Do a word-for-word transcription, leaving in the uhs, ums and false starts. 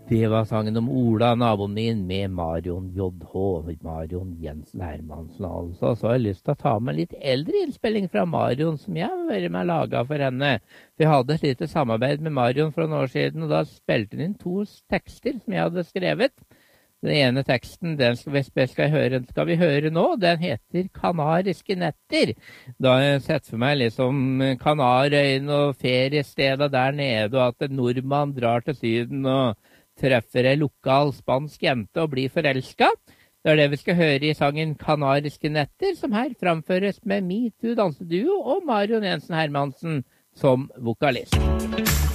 Det var sangen om Ola, naboen min, med Marion J H, Marion Jensen Hermansen altså. Så har jeg lyst til å ta med en litt eldre innspilling fra Marion, som jeg har vært med laget for henne. Vi hadde et lite samarbeid med Marion for noen år siden, og da spilte hun inn to tekster som jeg hadde skrevet. Den ene teksten, den skal vi, skal, høre, skal vi høre nå, den heter Kanariske netter. Da har jeg sett for meg liksom Kanarøyen og feriesteder der nede, og at en nordmann drar til syden og treffer en lokal spansk jente og blir forelsket. Det er det vi skal høre i sangen Kanariske netter, som her framføres med MeToo danseduo og Marion Jensen Hermansen som vokalist.